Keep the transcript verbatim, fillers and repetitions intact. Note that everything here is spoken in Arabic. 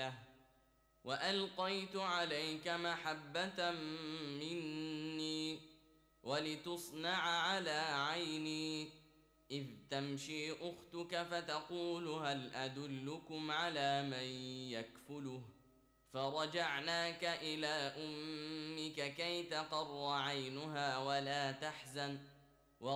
له وألقيت عليك محبة مني ولتصنع على عيني إذ تمشي أختك فتقول هل أدلكم على من يكفله فرجعناك إلى أمك كي تقر عينها ولا تحزن